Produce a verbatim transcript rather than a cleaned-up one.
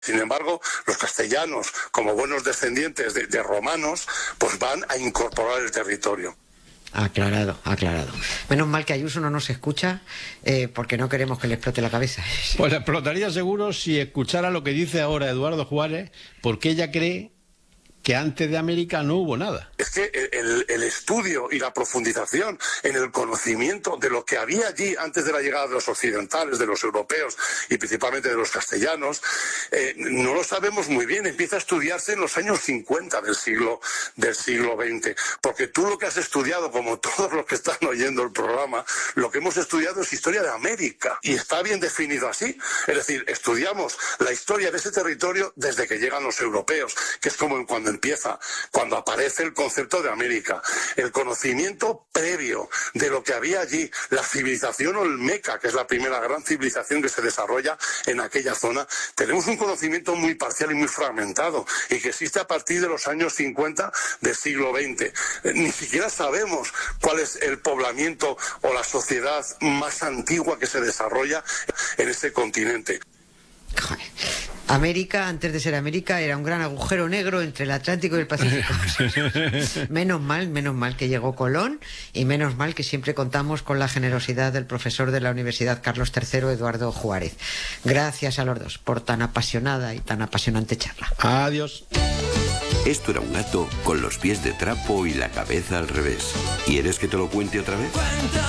Sin embargo, los castellanos, como buenos descendientes de, de romanos, pues van a incorporar el territorio. Aclarado, aclarado. Menos mal que Ayuso no nos escucha, eh, porque no queremos que le explote la cabeza. Pues le explotaría seguro si escuchara lo que dice ahora Eduardo Juárez, porque ella cree que antes de América no hubo nada. Es que el, el estudio y la profundización en el conocimiento de lo que había allí antes de la llegada de los occidentales, de los europeos y principalmente de los castellanos, eh, no lo sabemos muy bien. Empieza a estudiarse en los años cincuenta del siglo, del siglo veinte. Porque tú lo que has estudiado, como todos los que están oyendo el programa, lo que hemos estudiado es historia de América. Y está bien definido así. Es decir, estudiamos la historia de ese territorio desde que llegan los europeos, que es como cuando empieza, cuando aparece el concepto de América, el conocimiento previo de lo que había allí, la civilización olmeca, que es la primera gran civilización que se desarrolla en aquella zona. Tenemos un conocimiento muy parcial y muy fragmentado, y que existe a partir de los años cincuenta del siglo veinte. Ni siquiera sabemos cuál es el poblamiento o la sociedad más antigua que se desarrolla en este continente. Joder. América, antes de ser América, era un gran agujero negro entre el Atlántico y el Pacífico. Menos mal, menos mal que llegó Colón, y menos mal que siempre contamos con la generosidad del profesor de la Universidad Carlos tercero, Eduardo Juárez. Gracias a los dos por tan apasionada y tan apasionante charla. Adiós. Esto era un gato con los pies de trapo y la cabeza al revés. ¿Quieres que te lo cuente otra vez?